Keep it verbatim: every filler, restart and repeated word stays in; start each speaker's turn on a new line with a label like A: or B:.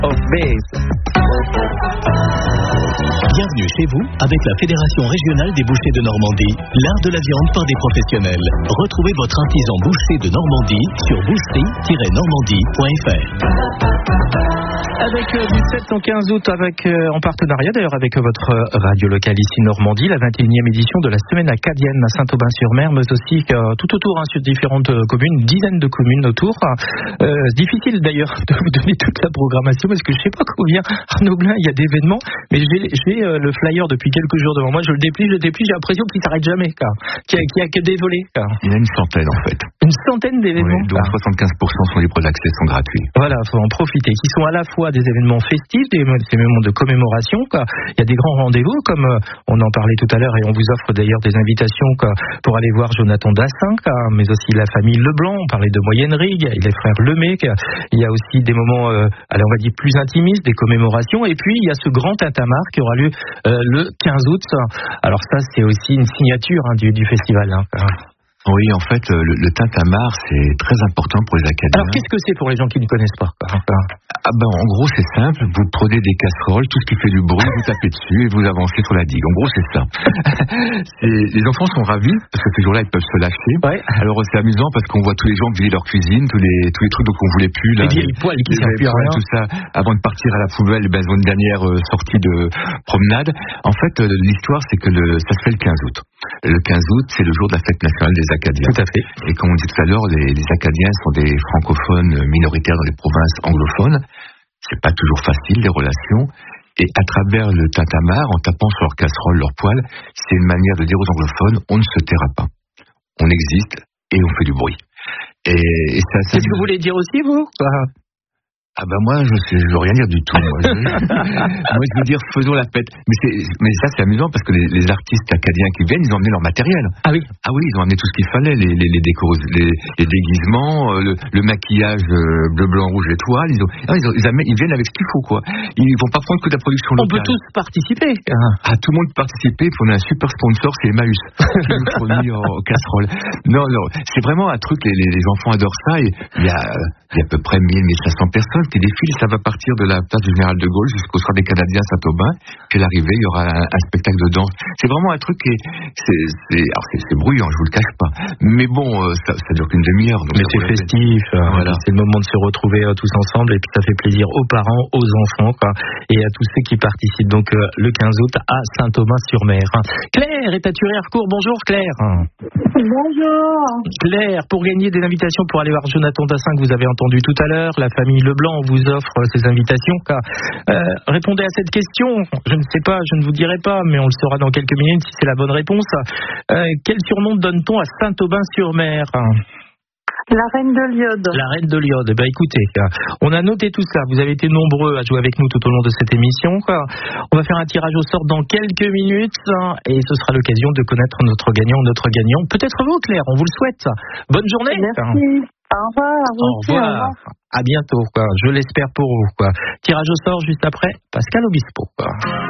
A: of Base.
B: Bienvenue chez vous avec la Fédération régionale des bouchers de Normandie, l'art de la viande par des professionnels. Retrouvez votre artisan boucher de Normandie sur boucherie tiret normandie point f r.
A: Avec euh, du sept au quinze août, avec, euh, en partenariat d'ailleurs avec euh, votre euh, radio locale ici Normandie, la vingt et unième édition de la semaine acadienne à Saint-Aubin-sur-Mer, mais aussi euh, tout autour hein, sur différentes euh, communes, une dizaine de communes autour. Euh, difficile d'ailleurs de vous donner toute la programmation parce que je ne sais pas combien, Arnaud Blin, il y a d'événements, mais j'ai, j'ai euh, le flyer depuis quelques jours devant moi, je le déplie, je le déplie, j'ai l'impression qu'il ne s'arrête jamais, car, qu'il n'y a, a que des volets. Car.
C: Il y a une centaine en fait.
A: Une centaine d'événements.
C: Oui, dont soixante-quinze pour cent sont libres d'accès, sont gratuits.
A: Voilà, il faut en profiter, qui sont à la fois des événements festifs, des, des moments de commémoration. Quoi. Il y a des grands rendez-vous, comme euh, on en parlait tout à l'heure, et on vous offre d'ailleurs des invitations quoi, pour aller voir Jonathan Dassin, quoi, mais aussi la famille Leblanc, on parlait de Moyenne-Rigue, et les frères Lemay. Quoi. Il y a aussi des moments, euh, allez, on va dire, plus intimistes, des commémorations, et puis il y a ce grand tintamarre qui aura lieu euh, le quinze août. Alors ça, c'est aussi une signature hein, du, du festival. Hein.
C: Oui, en fait, le, le tintamarre, c'est très important pour les Acadiens.
A: Alors, qu'est-ce que c'est pour les gens qui ne connaissent pas?
C: Ah ben, en gros, c'est simple. Vous prenez des casseroles, tout ce qui fait du bruit, vous tapez dessus et vous avancez sur la digue. En gros, c'est ça. c'est, les enfants sont ravis parce que ces jours-là, ils peuvent se lâcher. Ouais. Alors, c'est amusant parce qu'on voit tous les gens vider leur cuisine, tous les tous les trucs dont on voulait plus. Là,
A: les vieilles poils qui servent plus à rien.
C: Tout ça, avant de partir à la poubelle, ben, ils ont une dernière euh, sortie de promenade. En fait, euh, l'histoire, c'est que le, ça se fait le quinze août. Le quinze août, c'est le jour de la fête nationale des Acadiens.
A: Tout à fait.
C: Et comme on dit tout à l'heure, les, les Acadiens sont des francophones minoritaires dans les provinces anglophones. C'est pas toujours facile, les relations. Et à travers le tintamarre, en tapant sur leur casserole, leur poêle, c'est une manière de dire aux anglophones, on ne se taira pas. On existe et on fait du bruit. Et, et ça, ça
A: Qu'est-ce que vous voulez dire aussi, vous?
C: Ah ben moi, je sais, je veux rien dire du tout. Moi, je, moi, je veux dire, faisons la fête. Mais, c'est, mais ça, c'est amusant parce que les, les artistes acadiens qui viennent, ils ont amené leur matériel.
A: Ah oui.
C: Ah oui, ils ont amené tout ce qu'il fallait, les, les, les décos, les, les déguisements, le, le maquillage euh, bleu, blanc, rouge, étoile. Ils, ont, ah, ils, ont, ils, amènent, ils viennent avec ce qu'il faut, quoi. Ils vont pas prendre que de la production locale.
A: On peut tous participer.
C: Ah, tout le monde peut participer. Puis on a un super sponsor, c'est Emmaüs, qui nous fournit en casserole. Non, non, c'est vraiment un truc. Les, les, les enfants adorent ça. Et il y a, il y a à peu près mille, mille cinq cents personnes qui défilent. Ça va partir de la place du Général de Gaulle jusqu'au soir des Canadiens à Saint-Aubin. Puis à l'arrivée, il y aura un, un spectacle de danse. C'est vraiment un truc qui est, c'est, c'est, alors c'est, c'est bruyant, je vous le cache pas. Mais bon, euh, ça, ça dure qu'une demi-heure. Donc
A: mais c'est festif. Euh, voilà. C'est le moment de se retrouver euh, tous ensemble et puis ça fait plaisir aux parents, aux enfants, quoi, et à tous ceux qui participent. Donc euh, le quinze août à Saint-Aubin-sur-Mer. Claire est à Thury-Harcourt. Bonjour Claire.
D: Bonjour.
A: Claire, pour gagner des invitations pour aller voir Jonathan Dassin que vous avez entendu tout à l'heure, la famille Leblanc vous offre ces invitations. Euh, répondez à cette question. Je ne sais pas, je ne vous dirai pas, mais on le saura dans quelques minutes si c'est la bonne réponse. Euh, quel surnom donne-t-on à Saint-Aubin-sur-Mer ?
D: La Reine de Liode.
A: La Reine de Liode. Eh ben, écoutez, on a noté tout ça. Vous avez été nombreux à jouer avec nous tout au long de cette émission. On va faire un tirage au sort dans quelques minutes et ce sera l'occasion de connaître notre gagnant ou notre gagnant. Peut-être vous, Claire, on vous le souhaite. Bonne journée.
D: Merci. Au revoir.
A: Au revoir. Au revoir. À bientôt, quoi. Je l'espère pour vous, quoi. Tirage au sort juste après Pascal Obispo, quoi.